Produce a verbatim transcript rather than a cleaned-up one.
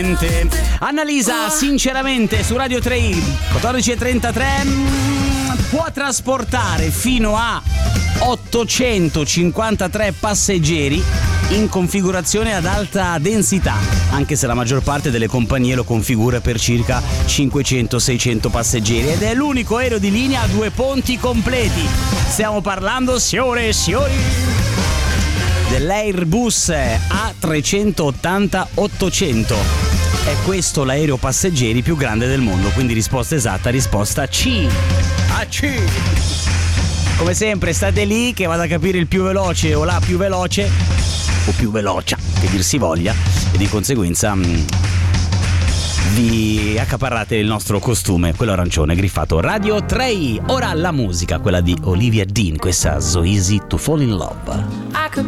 veramente. Annalisa, sinceramente, su Radio tre i quattordici e trentatré mh, può trasportare fino a ottocentocinquantatré passeggeri in configurazione ad alta densità, anche se la maggior parte delle compagnie lo configura per circa cinquecento seicento passeggeri, ed è l'unico aereo di linea a due ponti completi. Stiamo parlando, signore e signori, dell'Airbus A trecentottanta ottocento. È questo l'aereo passeggeri più grande del mondo, quindi risposta esatta, risposta C. A C. Come sempre state lì che vado a capire il più veloce o la più veloce o più veloce, che dir si voglia, e di conseguenza mh, vi accaparrate il nostro costume, quello arancione griffato Radio tre i. Ora la musica, quella di Olivia Dean, questa So Easy to Fall in Love.